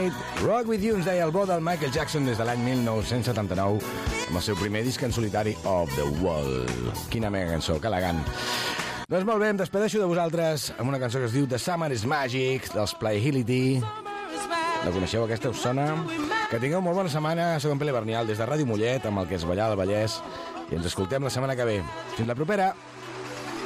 Tonight. Rock With You ens deia el bo del Michael Jackson des de l'any 1979 amb el seu primer disc en solitari, Of The Wall. Quina mega cançó, que elegant. Doncs molt bé, em despedeixo de vosaltres amb una cançó que es diu The Summer Is Magic, dels Playability. La coneixeu, aquesta us sona? Que tingueu molt bona setmana. Soc en Pere Bernial des de Ràdio Mollet amb el que és Ballar del Vallès i ens escoltem la setmana que ve. Fins la propera.